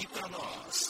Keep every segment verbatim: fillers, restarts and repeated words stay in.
aqui pra nós.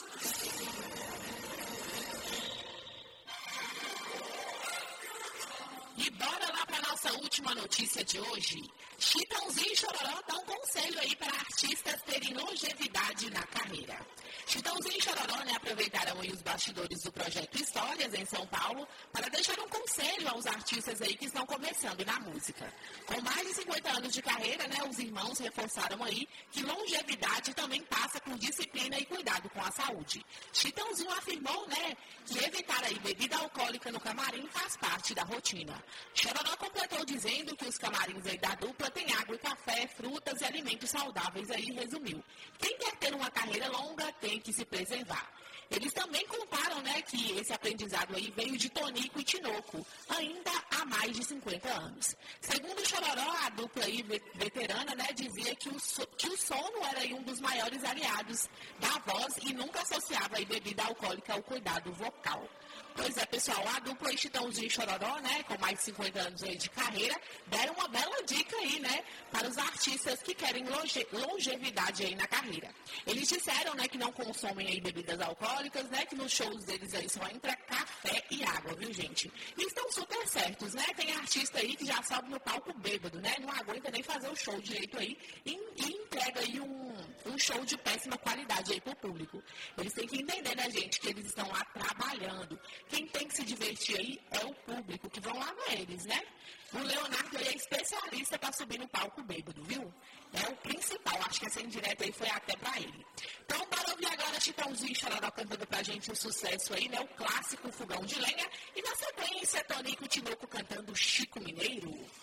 E bora lá para nossa última notícia de hoje. Chitãozinho e Chororó dão um conselho aí para artistas terem longevidade na carreira. Chitãozinho e Chororó, né, aproveitaram aí os bastidores do projeto Histórias em São Paulo para deixar um conselho aos artistas aí que estão começando na música. Com mais de cinquenta anos de carreira, né, os irmãos reforçaram aí que longevidade também passa por disciplina e cuidado com a saúde. Chitãozinho afirmou, né, que evitar aí bebida alcoólica no camarim faz parte da rotina. Chororó completou dizendo que os camarins aí da dupla têm água e café, frutas e alimentos saudáveis aí, resumiu. Quem quer ter uma carreira longa tem que se preservar. Eles também contaram, né, que esse aprendizado aí veio de Tonico e Tinoco, ainda há mais de cinquenta anos. Segundo o Chororó, a dupla aí veterana, né, dizia que o, so, que o sono era aí um dos maiores aliados da voz e nunca associava aí bebida alcoólica ao cuidado vocal. Pois é, pessoal, a dupla aí, Chitãozinho e Chororó, né, com mais de cinquenta anos aí de carreira, deram uma bela dica aí, né, para os artistas que querem longe, longevidade aí na carreira. Eles disseram, né, que não consomem aí bebidas alcoólicas, né, que nos shows deles aí só entra café e água, viu, gente? E estão super certos, né? Tem artista aí que já sobe no palco bêbado, né, não aguenta nem fazer o show direito aí e, e entrega aí um, um show de péssima qualidade aí pro público. Eles têm que entender, né, gente, que eles estão lá trabalhando. Quem tem que se divertir aí é o público, que vão lá com eles, né? O Leonardo aí é especialista para subir no palco bêbado, viu? É o principal, acho que essa indireta aí foi até para ele. Então, bora ouvir agora Chitãozinho e Chororó cantando pra gente o sucesso aí, né? O clássico Fogão de Lenha. E na sequência, Tonico e Tinoco cantando Chico Mineiro.